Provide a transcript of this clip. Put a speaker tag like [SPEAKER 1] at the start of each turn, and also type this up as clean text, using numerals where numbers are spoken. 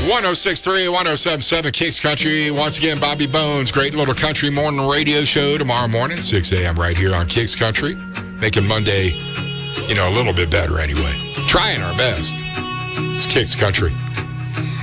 [SPEAKER 1] 106.3, 107.7 Kicks Country. Once again, Bobby Bones, great little country morning radio show tomorrow morning, 6 a.m. right here on Kicks Country. Making Monday, a little bit better anyway. Trying our best. It's Kicks Country.